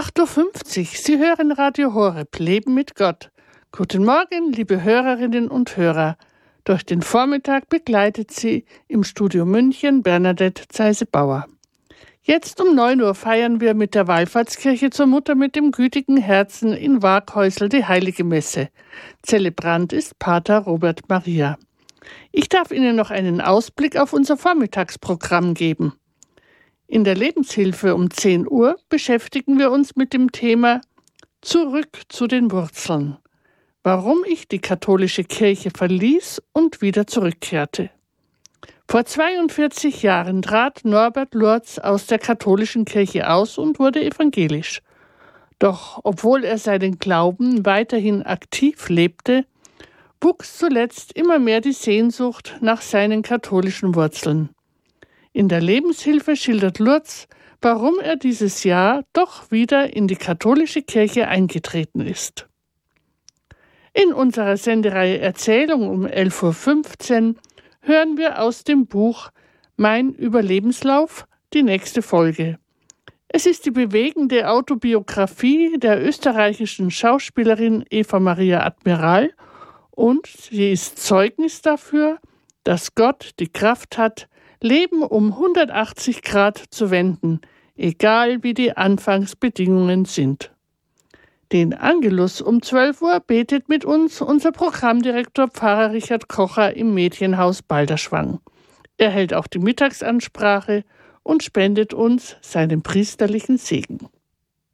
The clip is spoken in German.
8:50 Uhr, Sie hören Radio Horeb, Leben mit Gott. Guten Morgen, liebe Hörerinnen und Hörer. Durch den Vormittag begleitet Sie im Studio München Bernadette Zeise-Bauer. Jetzt um 9 Uhr feiern wir mit der Wallfahrtskirche zur Mutter mit dem gütigen Herzen in Waaghäusel die Heilige Messe. Zelebrant ist Pater Robert Maria. Ich darf Ihnen noch einen Ausblick auf unser Vormittagsprogramm geben. In der Lebenshilfe um 10 Uhr beschäftigen wir uns mit dem Thema Zurück zu den Wurzeln. Warum ich die katholische Kirche verließ und wieder zurückkehrte. Vor 42 Jahren trat Norbert Lurz aus der katholischen Kirche aus und wurde evangelisch. Doch obwohl er seinen Glauben weiterhin aktiv lebte, wuchs zuletzt immer mehr die Sehnsucht nach seinen katholischen Wurzeln. In der Lebenshilfe schildert Lurz, warum er dieses Jahr doch wieder in die katholische Kirche eingetreten ist. In unserer Sendereihe Erzählung um 11:15 Uhr hören wir aus dem Buch Mein Überlebenslauf die nächste Folge. Es ist die bewegende Autobiografie der österreichischen Schauspielerin Eva Maria Admiral und sie ist Zeugnis dafür, dass Gott die Kraft hat, Leben um 180 Grad zu wenden, egal wie die Anfangsbedingungen sind. Den Angelus um 12 Uhr betet mit uns unser Programmdirektor Pfarrer Richard Kocher im Mädchenhaus Balderschwang. Er hält auch die Mittagsansprache und spendet uns seinen priesterlichen Segen.